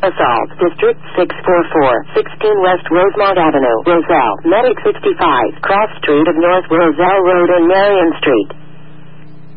Assault, District 644, 16 West Rosemont Avenue, Roselle, Medic 65, Cross Street of North Roselle Road and Marion Street.